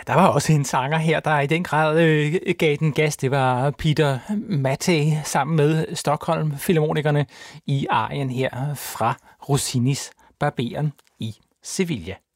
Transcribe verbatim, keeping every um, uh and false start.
Der var også en sanger her, der i den grad øh, gav den gas. Det var Peter Mattei sammen med Stockholm Filharmonikerne i arien her fra Rossinis Barberen i Sevilla.